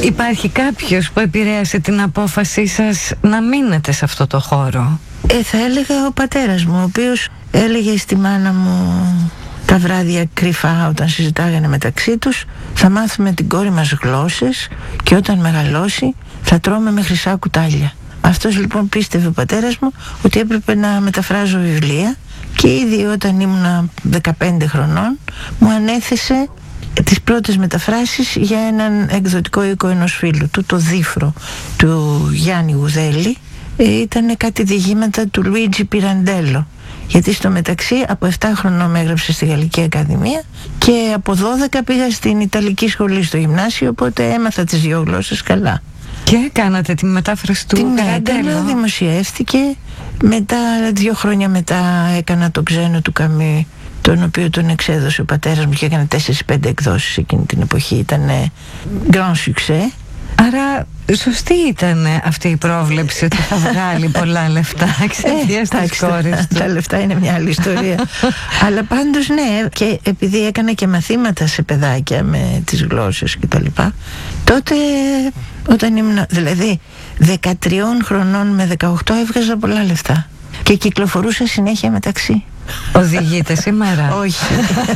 Υπάρχει κάποιος που επηρέασε την απόφασή σας να μείνετε σε αυτό το χώρο? Θα έλεγα ο πατέρας μου, ο οποίος έλεγε στη μάνα μου τα βράδια κρυφά όταν συζητάγανε μεταξύ τους: θα μάθουμε την κόρη μας γλώσσες και όταν μεγαλώσει θα τρώμε με χρυσά κουτάλια. Αυτός λοιπόν πίστευε ο πατέρας μου ότι έπρεπε να μεταφράζω βιβλία και ήδη όταν ήμουν 15 χρονών μου ανέθεσε τις πρώτες μεταφράσεις για έναν εκδοτικό οίκο ενός φίλου του, το Δίφρο του Γιάννη Γουδέλη. Ήταν κάτι διηγήματα του Λουίτζι Πιραντέλο, γιατί στο μεταξύ από 7 χρονών με έγραψε στη Γαλλική Ακαδημία και από 12 πήγα στην Ιταλική σχολή στο γυμνάσιο, οπότε έμαθα τις 2 γλώσσες καλά. Και κάνατε τη μετάφραση του Πιραντέλο? Δημοσιεύτηκε. Μετά, 2 χρόνια μετά, έκανα το Ξένο του Καμί, τον οποίο τον εξέδωσε ο πατέρας μου και έκανε 4-5 εκδόσεις εκείνη την εποχή. Ήταν grand succès. Άρα σωστή ήταν αυτή η πρόβλεψη ότι θα βγάλει πολλά λεφτά εξαιτίας της κόρης του. Τα λεφτά είναι μια άλλη ιστορία. Αλλά πάντως ναι, και επειδή έκανα και μαθήματα σε παιδάκια με τις γλώσσες και τα λοιπά, τότε όταν ήμουν δηλαδή 13 χρονών με 18 έβγαζα πολλά λεφτά και κυκλοφορούσα συνέχεια μεταξύ. Οδηγείτε σήμερα? Όχι.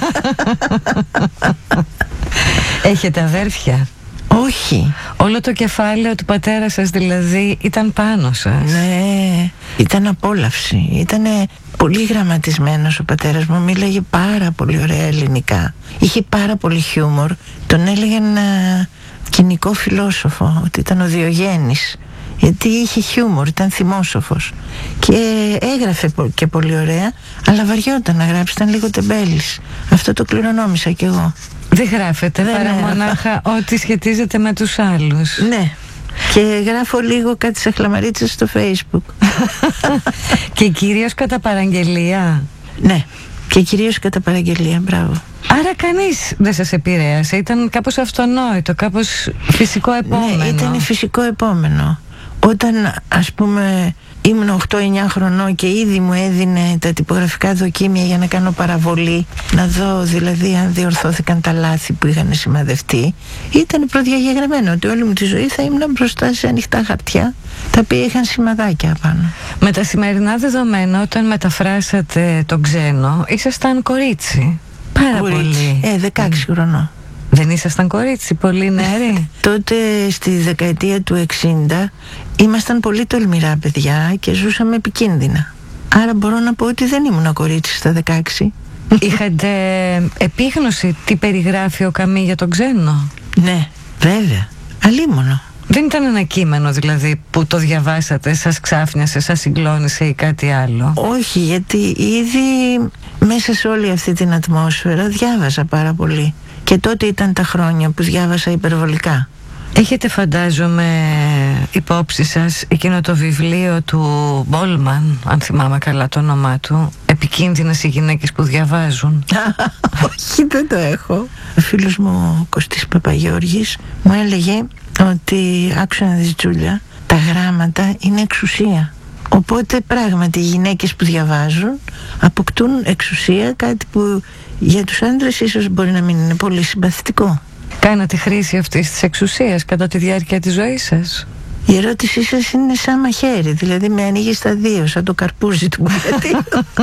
Έχετε αδέρφια? Όχι. Όλο το κεφάλαιο του πατέρα σας δηλαδή ήταν πάνω σας? Ναι, ήταν απόλαυση. Ήταν πολύ γραμματισμένος ο πατέρας μου. Μίλαγε πάρα πολύ ωραία ελληνικά. Είχε πάρα πολύ χιούμορ. Τον έλεγαν κοινικό φιλόσοφο, ότι ήταν ο Διογέννης, γιατί είχε χιούμορ, ήταν θυμόσοφος και έγραφε και πολύ ωραία, αλλά βαριόταν να γράψει, ήταν λίγο τεμπέλης. Αυτό το κληρονόμησα κι εγώ. Δεν γράφετε παρά μονάχα ό,τι σχετίζεται με τους άλλους? Ναι. Και γράφω λίγο κάτι σε χλαμαρίτσες στο Facebook. Και κυρίως κατά παραγγελία? Ναι, και κυρίως κατά παραγγελία, μπράβο. Άρα κανείς δεν σας επηρέασε? Ήταν κάπως αυτονόητο, κάπως φυσικό επόμενο? Ναι, ήταν φυσικό επόμενο. Όταν ας πούμε ήμουν 8-9 χρονών και ήδη μου έδινε τα τυπογραφικά δοκίμια για να κάνω παραβολή, να δω δηλαδή αν διορθώθηκαν τα λάθη που είχαν σημαδευτεί, ήταν προδιαγεγραμμένο ότι όλη μου τη ζωή θα ήμουν μπροστά σε ανοιχτά χαρτιά τα οποία είχαν σημαδάκια πάνω. Με τα σημερινά δεδομένα, όταν μεταφράσατε τον Ξένο, ήσασταν κορίτσι? Πάρα πολύ. 16 χρονών. Δεν ήσασταν κορίτσι, πολύ νεαρή? Τότε στη δεκαετία του 60 ήμασταν πολύ τολμηρά παιδιά και ζούσαμε επικίνδυνα. Άρα μπορώ να πω ότι δεν ήμουν κορίτσι στα 16. Είχατε επίγνωση τι περιγράφει ο Καμί για τον Ξένο? Ναι, βέβαια, αλίμονο. Δεν ήταν ένα κείμενο δηλαδή που το διαβάσατε, σας ξάφνιασε, σας συγκλώνησε ή κάτι άλλο? Όχι, γιατί ήδη μέσα σε όλη αυτή την ατμόσφαιρα διάβασα πάρα πολύ. Και τότε ήταν τα χρόνια που διάβασα υπερβολικά. Έχετε, φαντάζομαι, υπόψη σας εκείνο το βιβλίο του Μπόλμαν, αν θυμάμαι καλά το όνομά του, «Επικίνδυνες οι γυναίκες που διαβάζουν»? Όχι, δεν το έχω. Ο φίλος μου ο Κωστής Παπαγιώργης μου έλεγε ότι, άκουσα να δεις Τζούλια, τα γράμματα είναι εξουσία. Οπότε πράγματι οι γυναίκες που διαβάζουν αποκτούν εξουσία, κάτι που για τους άντρες ίσως μπορεί να μην είναι πολύ συμπαθητικό. Κάνατε χρήση αυτής της εξουσίας κατά τη διάρκεια της ζωής σας? Η ερώτησή σας είναι σαν μαχαίρι, δηλαδή με ανοίγει στα δύο, σαν το καρπούζι του μπουκατίνου.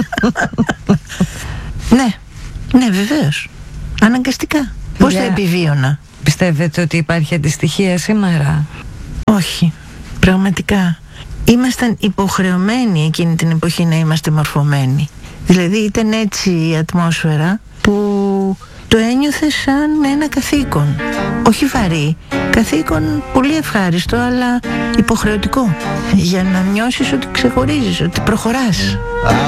Ναι, βεβαίως. Αναγκαστικά. Πώς θα επιβίωνα? Πιστεύετε ότι υπάρχει αντιστοιχία σήμερα? Όχι, πραγματικά. Ήμασταν υποχρεωμένοι εκείνη την εποχή να είμαστε μορφωμένοι. Δηλαδή ήταν έτσι η ατμόσφαιρα που το ένιωθε σαν ένα καθήκον. Όχι βαρύ, καθήκον πολύ ευχάριστο, αλλά υποχρεωτικό, για να νιώσεις ότι ξεχωρίζεις, ότι προχωράς.